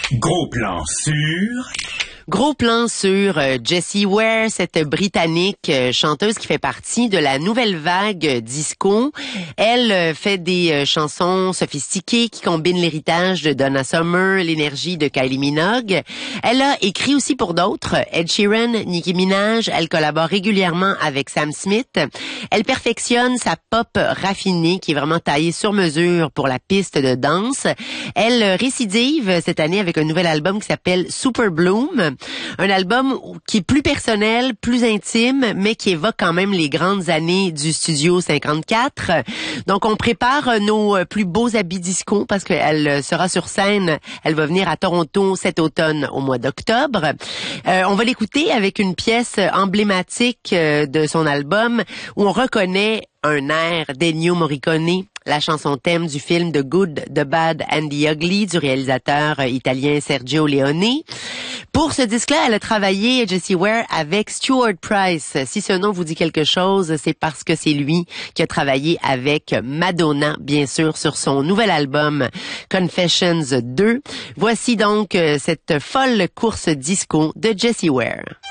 Gros plan sur... Gros plan sur Jessie Ware, cette Britannique chanteuse qui fait partie de la nouvelle vague disco. Elle fait des chansons sophistiquées qui combinent l'héritage de Donna Summer, l'énergie de Kylie Minogue. Elle a écrit aussi pour d'autres, Ed Sheeran, Nicki Minaj. Elle collabore régulièrement avec Sam Smith. Elle perfectionne sa pop raffinée qui est vraiment taillée sur mesure pour la piste de danse. Elle récidive cette année avec un nouvel album qui s'appelle Super Bloom. Un album qui est plus personnel, plus intime, mais qui évoque quand même les grandes années du Studio 54. Donc, on prépare nos plus beaux habits disco parce qu'elle sera sur scène. Elle va venir à Toronto cet automne au mois d'octobre. On va l'écouter avec une pièce emblématique de son album où on reconnaît un air d'Ennio Morricone, la chanson thème du film The Good, The Bad and the Ugly du réalisateur italien Sergio Leone. Pour ce disque-là, elle a travaillé, Jessie Ware, avec Stuart Price. Si ce nom vous dit quelque chose, c'est parce que c'est lui qui a travaillé avec Madonna, bien sûr, sur son nouvel album Confessions 2. Voici donc cette folle course disco de Jessie Ware.